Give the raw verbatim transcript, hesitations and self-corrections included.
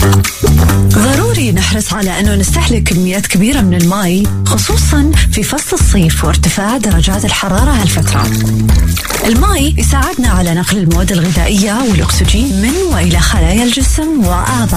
ضروري نحرص على أنه نستهلك كميات كبيرة من الماء، خصوصا في فصل الصيف وارتفاع درجات الحرارة هالفترة. الماء يساعدنا على نقل المواد الغذائية والأكسجين من وإلى خلايا الجسم وأعضاء